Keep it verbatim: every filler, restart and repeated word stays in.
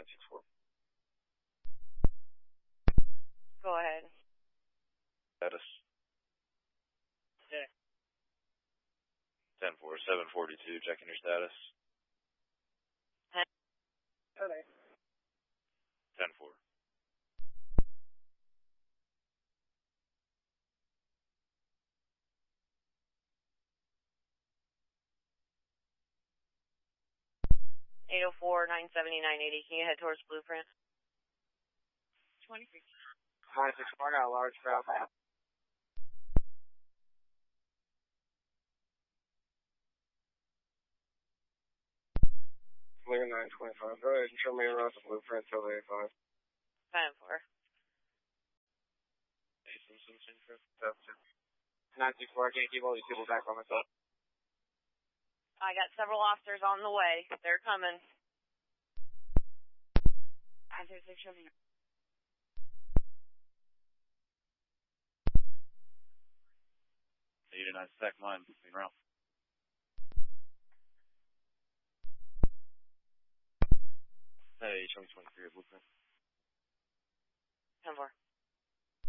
six four. Go ahead. Status. Yeah. ten four, seven forty-two, checking your status. ten. Okay. ten four. eight oh four, nine seventy-nine eighty. Can you head towards Blueprint? twenty-three. nine six four, got a large crowd. Clear nine twenty-five. Go ahead and show me around the Blueprint till eight five. ten four. nine six four, I can't keep all these people back by myself. I got several officers on the way. They're coming. nine six six, show me. eight nine stack line, moving around. Hey, show me twenty-three, Blueprint. ten four.